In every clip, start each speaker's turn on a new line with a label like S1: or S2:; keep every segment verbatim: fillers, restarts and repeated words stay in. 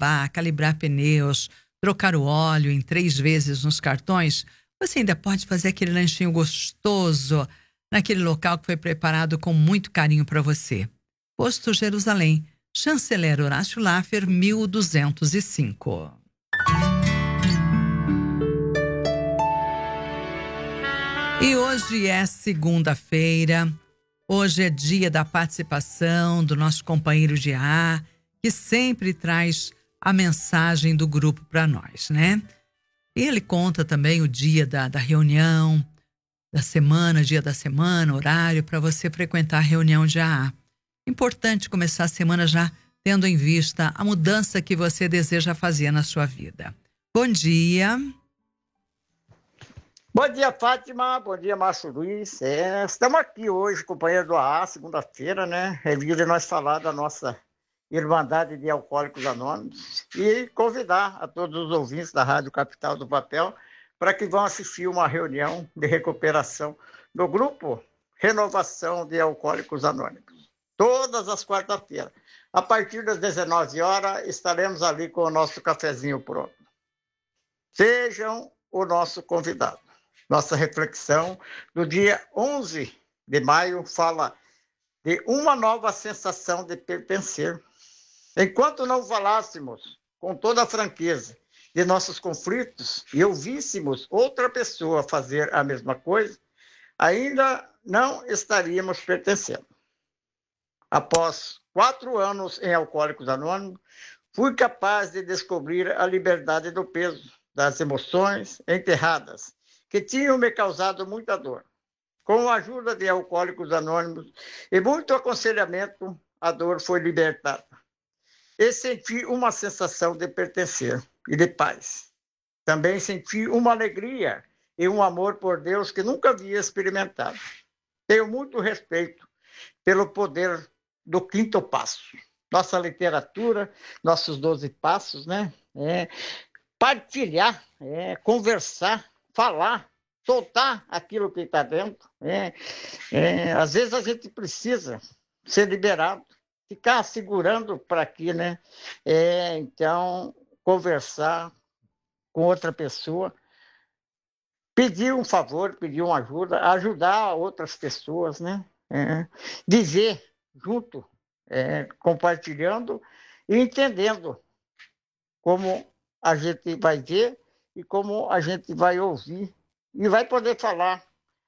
S1: lavar, calibrar pneus, trocar o óleo em três vezes nos cartões, você ainda pode fazer aquele lanchinho gostoso naquele local que foi preparado com muito carinho para você. Posto Jerusalém, Chanceler Horácio Laffer, mil duzentos e cinco. E hoje é segunda-feira, hoje é dia da participação do nosso companheiro de ar, que sempre traz a mensagem do grupo para nós, né? Ele conta também o dia da, da reunião, da semana, dia da semana, horário para você frequentar a reunião de A A. Importante começar a semana já tendo em vista a mudança que você deseja fazer na sua vida. Bom dia.
S2: Bom dia, Fátima. Bom dia, Márcio Luiz. É, estamos aqui hoje, companheiro do A A, segunda-feira, né? É dia de nós falar da nossa Irmandade de Alcoólicos Anônimos e convidar a todos os ouvintes da Rádio Capital do Papel para que vão assistir uma reunião de recuperação do grupo Renovação de Alcoólicos Anônimos. Todas as quartas-feiras. A partir das dezenove horas, estaremos ali com o nosso cafezinho pronto. Sejam o nosso convidado. Nossa reflexão do dia onze de maio fala de uma nova sensação de pertencer. Enquanto não falássemos com toda a franqueza de nossos conflitos e ouvíssemos outra pessoa fazer a mesma coisa, ainda não estaríamos pertencendo. Após quatro anos em Alcoólicos Anônimos, fui capaz de descobrir a liberdade do peso, das emoções enterradas, que tinham me causado muita dor. Com a ajuda de Alcoólicos Anônimos e muito aconselhamento, a dor foi libertada. E senti uma sensação de pertencer e de paz. Também senti uma alegria e um amor por Deus que nunca havia experimentado. Tenho muito respeito pelo poder do quinto passo. Nossa literatura, nossos doze passos, né? É, partilhar, é, conversar, falar, soltar aquilo que está dentro. É, é, às vezes a gente precisa ser liberado, ficar segurando para aqui, né? É, então, conversar com outra pessoa, pedir um favor, pedir uma ajuda, ajudar outras pessoas, né? É, dizer junto, é, compartilhando e entendendo como a gente vai ver e como a gente vai ouvir e vai poder falar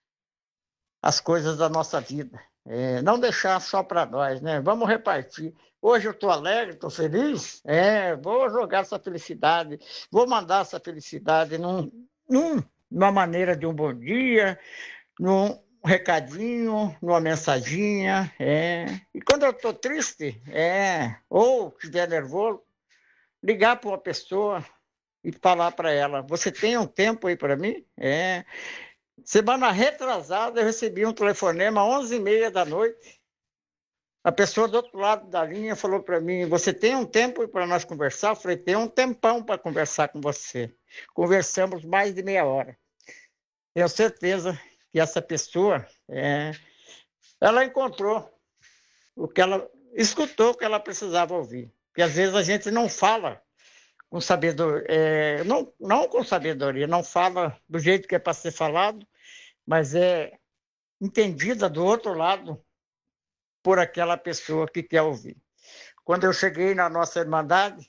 S2: as coisas da nossa vida. É, não deixar só para nós, né? Vamos repartir. Hoje eu estou alegre, estou feliz, é, vou jogar essa felicidade, vou mandar essa felicidade num, num, numa maneira de um bom dia, num recadinho, numa mensaginha. É. E quando eu estou triste, é, ou estiver nervoso, ligar para uma pessoa e falar para ela, você tem um tempo aí para mim? É. Semana retrasada, eu recebi um telefonema às onze e meia da noite. A pessoa do outro lado da linha falou para mim, você tem um tempo para nós conversar? Eu falei, tem um tempão para conversar com você. Conversamos mais de meia hora. Tenho certeza que essa pessoa, é, ela encontrou o que ela, escutou o que ela precisava ouvir. Porque às vezes a gente não fala com sabedoria, é, não, não com sabedoria, não fala do jeito que é para ser falado, mas é entendida do outro lado por aquela pessoa que quer ouvir. Quando eu cheguei na nossa Irmandade,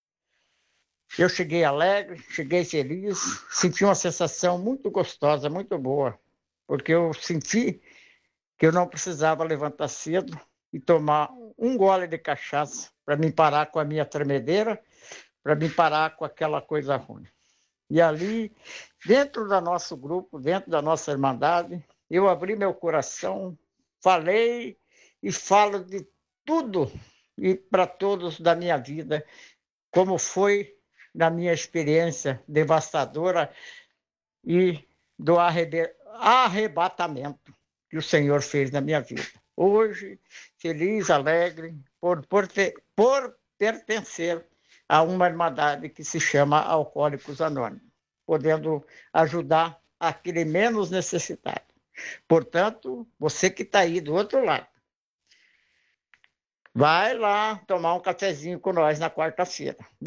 S2: eu cheguei alegre, cheguei feliz, senti uma sensação muito gostosa, muito boa, porque eu senti que eu não precisava levantar cedo e tomar um gole de cachaça para me parar com a minha tremedeira, para me parar com aquela coisa ruim. E ali, dentro do nosso grupo, dentro da nossa Irmandade, eu abri meu coração, falei e falo de tudo e para todos da minha vida, como foi na minha experiência devastadora e do arrebe- arrebatamento que o Senhor fez na minha vida. Hoje, feliz, alegre, por, por, ter, por pertencer a uma Irmandade que se chama Alcoólicos Anônimos, podendo ajudar aquele menos necessitado. Portanto, você que está aí do outro lado, vai lá tomar um cafezinho com nós na quarta-feira.